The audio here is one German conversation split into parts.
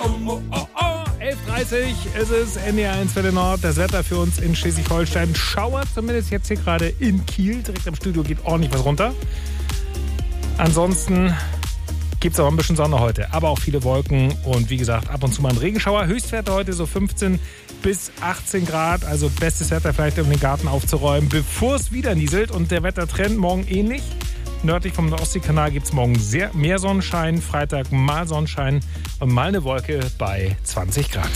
11:30 ist es, NDR1 Welle Nord. Das Wetter für uns in Schleswig-Holstein. Schauer zumindest jetzt hier gerade in Kiel. Direkt am Studio geht ordentlich was runter. Ansonsten gibt es auch ein bisschen Sonne heute, aber auch viele Wolken und wie gesagt, ab und zu mal ein Regenschauer. Höchstwerte heute so 15 bis 18 Grad, also bestes Wetter vielleicht, um den Garten aufzuräumen, bevor es wieder nieselt. Und der Wettertrend morgen ähnlich. Nördlich vom Ostseekanal gibt es morgen mehr Sonnenschein, Freitag mal Sonnenschein und mal eine Wolke bei 20 Grad.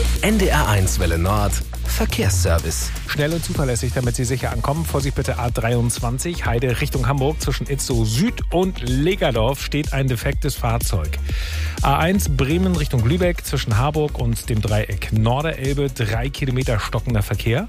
NDR1 Welle Nord, Verkehrsservice. Schnell und zuverlässig, damit Sie sicher ankommen. Vorsicht bitte A23, Heide Richtung Hamburg. Zwischen Itzehoe Süd und Legerdorf steht ein defektes Fahrzeug. A1 Bremen Richtung Lübeck, zwischen Harburg und dem Dreieck Norderelbe, 3 Kilometer stockender Verkehr.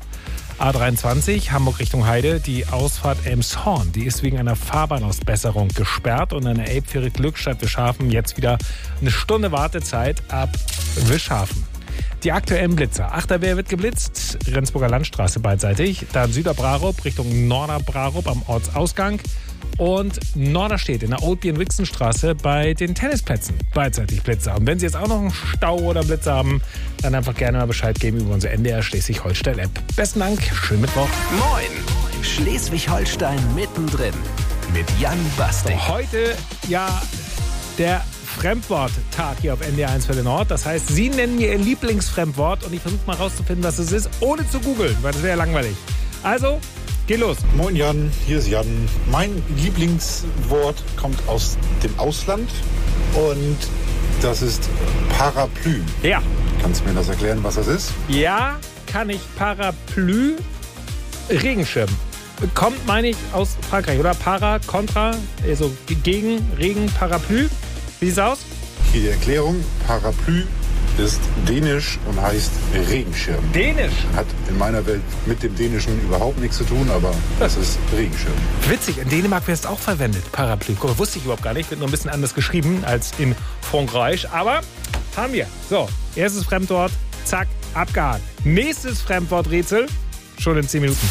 A23 Hamburg Richtung Heide, die Ausfahrt Elmshorn, die ist wegen einer Fahrbahnausbesserung gesperrt und an der Elbfähre Glückstadt-Wischhafen jetzt wieder eine Stunde Wartezeit ab Wischhafen. Die aktuellen Blitzer. Achterwehr wird geblitzt, Rendsburger Landstraße beidseitig, dann Süderbrarup Richtung Norderbrarup am Ortsausgang und Norderstedt in der Oldbier-Wixenstraße bei den Tennisplätzen beidseitig Blitzer. Und wenn Sie jetzt auch noch einen Stau oder Blitzer haben, dann einfach gerne mal Bescheid geben über unsere NDR Schleswig-Holstein-App. Besten Dank, schönen Mittwoch. Moin, Schleswig-Holstein mittendrin mit Jan Bastik. Heute ja der Fremdworttag hier auf NDR1 Welle Nord. Das heißt, Sie nennen mir Ihr Lieblingsfremdwort und ich versuche mal rauszufinden, was es ist, ohne zu googeln, weil das wäre ja langweilig. Also, geht los. Moin Jan, hier ist Jan. Mein Lieblingswort kommt aus dem Ausland und das ist Parapluie. Ja. Kannst du mir das erklären, was das ist? Ja, kann ich. Parapluie, Regenschirm. Kommt, meine ich, aus Frankreich, oder? Para, Contra, also gegen, Regen, Parapluie. Wie sieht's aus? Hier die Erklärung. Parapluie ist dänisch und heißt Regenschirm. Dänisch? Hat in meiner Welt mit dem Dänischen überhaupt nichts zu tun, aber das ist Regenschirm. Witzig, in Dänemark wird es auch verwendet, Parapluie. Guck mal, wusste ich überhaupt gar nicht. Wird nur ein bisschen anders geschrieben als in Frankreich. Aber haben wir. So, erstes Fremdwort, zack, abgehakt. Nächstes Fremdworträtsel, schon in 10 Minuten.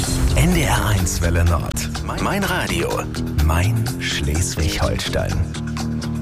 NDR1 Welle Nord. Mein Radio. Mein Schleswig-Holstein.